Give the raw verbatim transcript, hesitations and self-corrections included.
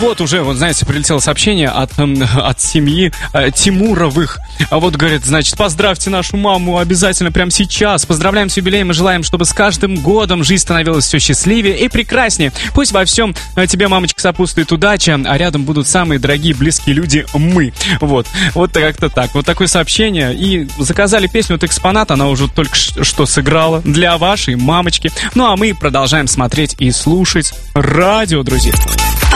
вот уже, вот знаете, прилетело сообщение от, от семьи э, Тимуровых. А вот говорит, значит, поздравьте нашу маму обязательно прямо сейчас. Поздравляем с юбилеем и желаем, чтобы с каждым годом жизнь становилась все счастливее и прекраснее. Пусть во всем тебе, мамочка, сопутствует удача, а рядом будут самые дорогие, близкие люди — мы. Вот, вот как-то так. Вот такое сообщение. И заказали песню от «Экспонат», она уже только что сыграла для вашей мамочки. Ну а мы продолжаем смотреть и слушать радио, друзья.